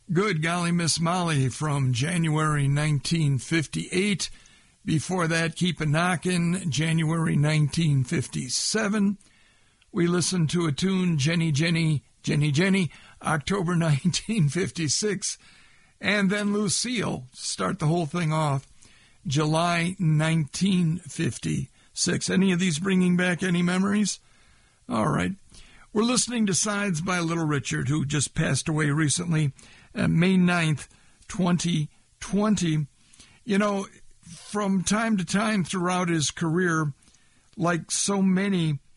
Good Golly Miss Molly from January 1958. Before that, Keep a Knockin', January 1957. We listened to a tune, Jenny, Jenny, Jenny, Jenny, October 1956. And then Lucille, start the whole thing off, July 1956. Any of these bringing back any memories? All right. We're listening to Sides by Little Richard, who just passed away recently, May 9th, 2020. You know, from time to time throughout his career, like so many,